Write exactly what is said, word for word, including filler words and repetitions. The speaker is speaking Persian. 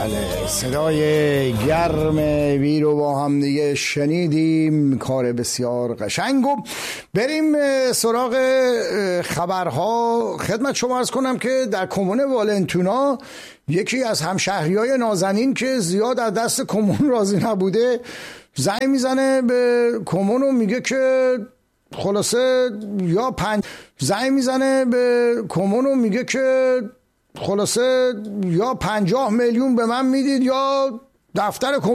بله، صدای گرم وی رو با هم دیگه شنیدیم، کار بسیار قشنگ. و بریم سراغ خبرها. خدمت شما عرض کنم که در کمون والنتونا یکی از همشهریای نازنین که زیاد از دست کمون راضی نبوده زنگ میزنه به کمون و میگه که خلاصه یا پنج زنگ میزنه به کمون و میگه که خلاصه یا پنجاه میلیون به من میدید یا دفتر